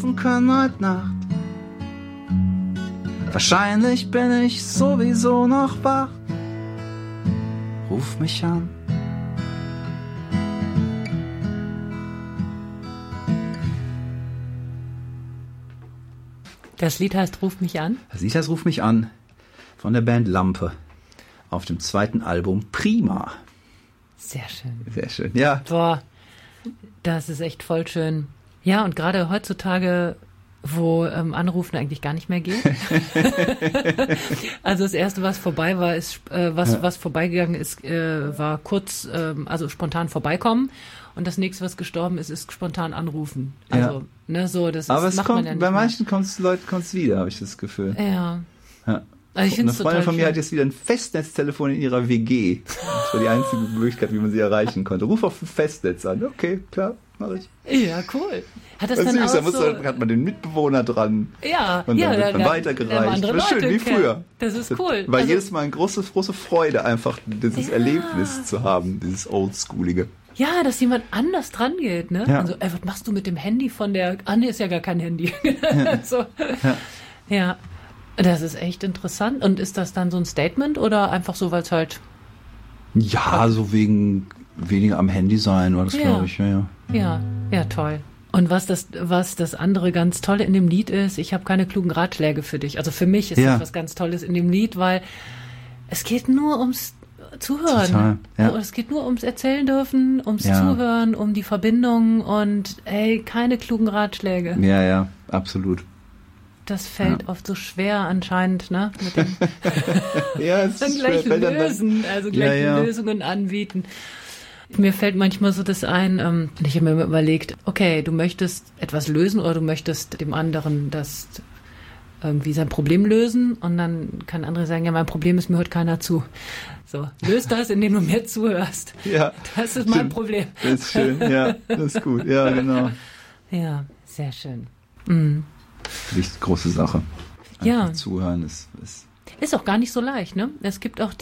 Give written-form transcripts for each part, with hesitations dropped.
schlafen können heute Nacht. Wahrscheinlich bin ich sowieso noch wach. Ruf mich an. Das Lied heißt Ruf mich an? Das Lied heißt Ruf mich an, von der Band Lampe, auf dem 2. Album Prima. Sehr schön. Sehr schön, ja. Boah, das ist echt voll schön. Ja, und gerade heutzutage, wo Anrufen eigentlich gar nicht mehr geht. Also das Erste, was vorbei war, ist, was vorbeigegangen ist, war kurz, also spontan vorbeikommen. Und das nächste, was gestorben ist, ist spontan anrufen. Also, ne, so, das aber ist, es macht kommt, man ja nicht bei mehr. manchen Leuten kommt es wieder, habe ich das Gefühl. Ja. Ja. Also ich finde Eine es Freundin total von mir schön. hat jetzt wieder ein Festnetztelefon in ihrer WG. Das war die einzige Möglichkeit, wie man sie erreichen konnte. Ruf auf ein Festnetz an. Okay, klar, mache ich. Ja, cool. Hat das Das dann ist süß, auch da hat man den Mitbewohner dran. Ja, Und dann wird man da weitergereicht. andere Das ist schön, Leute wie kennen. früher. Das ist cool. War Also, jedes Mal eine große Freude, einfach dieses Erlebnis zu haben, dieses Oldschoolige. ja, dass jemand anders dran geht, ne? Ja. Also, was machst du mit dem Handy von der... Ah, nee, ist ja gar kein Handy. So. Ja, das ist echt interessant. Und ist das dann so ein Statement oder einfach so, weil es halt... Ja, so weniger am Handy sein war das, Ja. glaube ich. Ja. Ja, toll. Und was das andere ganz Tolle in dem Lied ist, ich habe keine klugen Ratschläge für dich. Also für mich ist das was ganz Tolles in dem Lied, weil es geht nur ums Zuhören. Total, ja. Es geht nur ums Erzählen dürfen, ums Ja. Zuhören, um die Verbindung und keine klugen Ratschläge. Ja, absolut. Das fällt oft so schwer anscheinend, ne? Mit dem Ja, es dann ist gleich schwer, wenn lösen, also gleich Ja. Lösungen anbieten. Mir fällt manchmal so das ein, ich habe mir immer überlegt, okay, du möchtest etwas lösen oder du möchtest dem anderen das irgendwie sein Problem lösen und dann kann andere sagen, ja, mein Problem ist, mir hört keiner zu. So, löst das, indem du mir zuhörst. Ja, Das ist mein stimmt. Problem. Das ist schön, ja, das ist gut. Ja, genau. Ja, sehr schön. Mhm. Richtig große Sache. Ja. Einfach zuhören ist Ist auch gar nicht so leicht, ne? Es gibt auch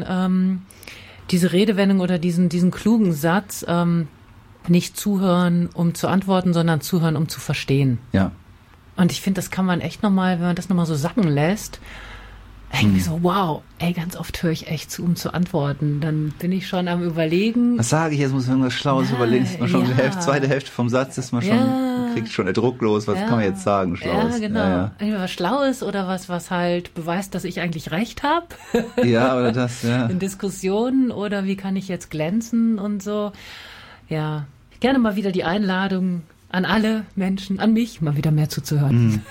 diese Redewendung oder diesen klugen Satz, nicht zuhören, um zu antworten, sondern zuhören, um zu verstehen. ja. Und ich finde, das kann man echt nochmal, wenn man das nochmal so sacken lässt, irgendwie so, wow, ganz oft höre ich echt zu, um zu antworten. Dann bin ich schon am Überlegen. Was sage ich jetzt? Muss man irgendwas Schlaues Ja, überlegen. Ist man schon ja. die zweite Hälfte vom Satz ist man schon, kriegt schon drucklos. Was kann man jetzt sagen, Schlaues? Ja, genau. Ja, Entweder was Schlaues oder was halt beweist, dass ich eigentlich recht habe. ja, oder das, ja. In Diskussionen oder wie kann ich jetzt glänzen und so. Ja, gerne mal wieder die Einladung an alle Menschen, an mich, mal wieder mehr zuzuhören.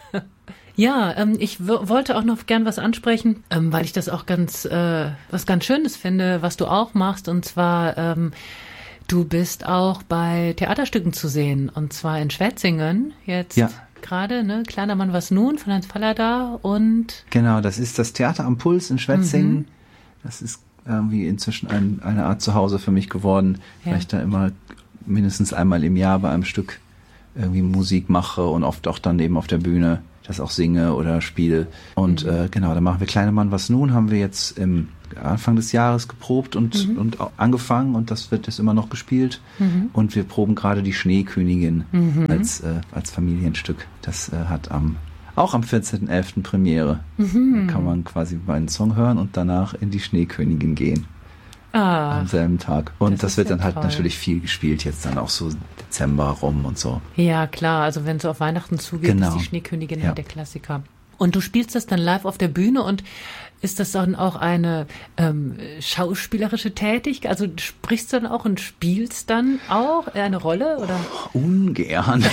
Ja, ich wollte auch noch gern was ansprechen, weil ich das auch was ganz Schönes finde, was du auch machst. Und zwar, du bist auch bei Theaterstücken zu sehen. Und zwar in Schwetzingen jetzt gerade, ne? Kleiner Mann, was nun? Von Hans Fallada und... Genau, das ist das Theater am Puls in Schwetzingen. Das ist irgendwie inzwischen eine Art Zuhause für mich geworden, weil ich da immer mindestens einmal im Jahr bei einem Stück irgendwie Musik mache und oft auch dann eben auf der Bühne das auch singe oder spiele. Und genau, da machen wir Kleiner Mann, was nun? Haben wir jetzt im Anfang des Jahres geprobt und angefangen und das wird jetzt immer noch gespielt. Und wir proben gerade die Schneekönigin als Familienstück. Das hat auch am 14.11. Premiere. Da kann man quasi meinen Song hören und danach in die Schneekönigin gehen. Am selben Tag. Und das wird dann halt toll. natürlich viel gespielt, jetzt dann auch so Dezember rum und so. Ja, klar, also wenn es so auf Weihnachten zugeht, Genau. ist die Schneekönigin Ja. halt der Klassiker. Und du spielst das dann live auf der Bühne und ist das dann auch eine schauspielerische Tätigkeit? Also sprichst du dann auch und spielst dann auch eine Rolle? Oder? Ungern.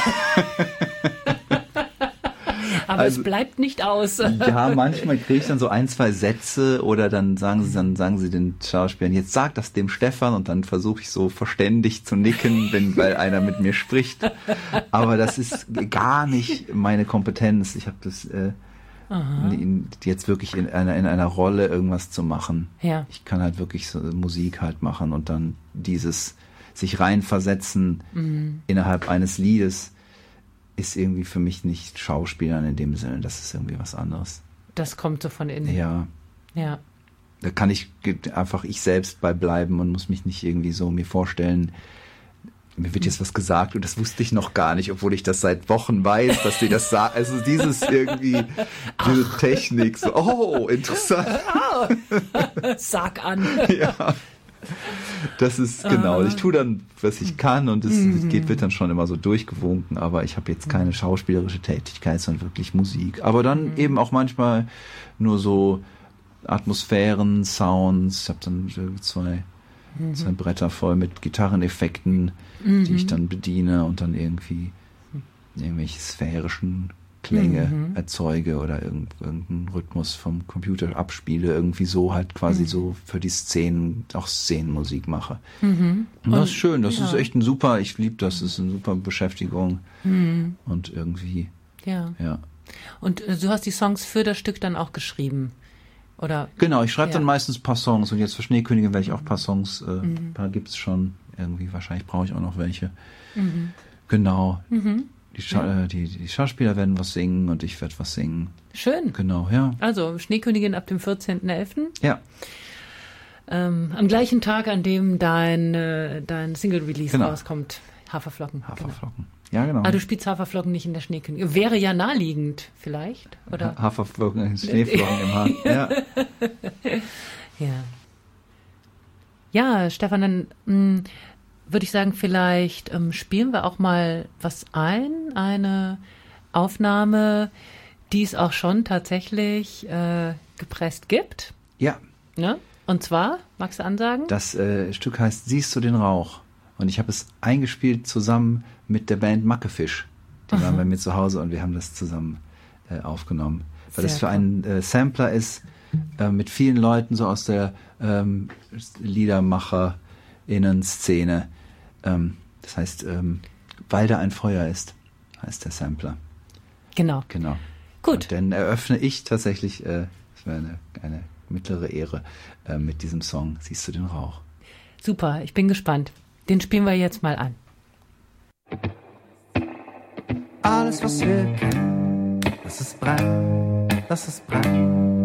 Aber es bleibt nicht aus. Ja, manchmal kriege ich dann so ein, zwei Sätze oder dann sagen sie den Schauspielern, jetzt sag das dem Stefan und dann versuche ich so verständig zu nicken, weil einer mit mir spricht. Aber das ist gar nicht meine Kompetenz. Ich habe das jetzt wirklich in einer Rolle irgendwas zu machen. Ja. Ich kann halt wirklich so Musik halt machen und dann dieses sich reinversetzen innerhalb eines Liedes ist irgendwie für mich nicht Schauspielern in dem Sinne. Das ist irgendwie was anderes. Das kommt so von innen. Ja. Ja. Da kann ich einfach ich selbst bei bleiben und muss mich nicht irgendwie so mir vorstellen, mir wird jetzt was gesagt und das wusste ich noch gar nicht, obwohl ich das seit Wochen weiß, dass sie das sagen. Also diese Technik, so, oh, interessant. Sag an. Ja. Das ist genau, ich tue dann, was ich kann und es wird dann schon immer so durchgewunken, aber ich habe jetzt keine schauspielerische Tätigkeit, sondern wirklich Musik. Aber dann eben auch manchmal nur so Atmosphären, Sounds. Ich habe dann zwei Bretter voll mit Gitarreneffekten, die ich dann bediene und dann irgendwie irgendwelche sphärischen Klänge erzeuge oder irgendeinen Rhythmus vom Computer abspiele, irgendwie so halt quasi so für die Szenen, auch Szenenmusik mache. Und das ist schön, das ist echt ich liebe das, ist eine super Beschäftigung und irgendwie, ja. Und du hast die Songs für das Stück dann auch geschrieben, oder? Genau, ich schreibe dann meistens ein paar Songs und jetzt für Schneekönigin werde ich auch ein paar Songs, ein paar gibt's schon, irgendwie, wahrscheinlich brauche ich auch noch welche. Genau. Die Schauspieler werden was singen und ich werde was singen. Schön. Genau, ja. Also Schneekönigin ab dem 14.11. Ja. Am gleichen Tag, an dem dein Single-Release rauskommt. Haferflocken. Haferflocken. Ja, genau. Aber du spielst Haferflocken nicht in der Schneekönigin. Wäre ja naheliegend, vielleicht, oder? Haferflocken, Schneeflocken im Haar. Ja. Ja, Stefan, dann würde ich sagen, vielleicht spielen wir auch mal was ein. Eine Aufnahme, die es auch schon tatsächlich gepresst gibt. Ja. Ne? Und zwar, magst du ansagen? Das Stück heißt Siehst du den Rauch? Und ich habe es eingespielt zusammen mit der Band Mackefisch. Die waren bei mir zu Hause und wir haben das zusammen aufgenommen. Weil das für einen Sampler ist, mit vielen Leuten so aus der LiedermacherInnen-Szene. Das heißt, weil da ein Feuer ist, heißt der Sampler. Genau. Gut. Und dann eröffne ich tatsächlich, das wäre eine mittlere Ehre, mit diesem Song Siehst du den Rauch? Super, ich bin gespannt. Den spielen wir jetzt mal an. Alles, was wir kennen, das ist brennt, das ist brennt.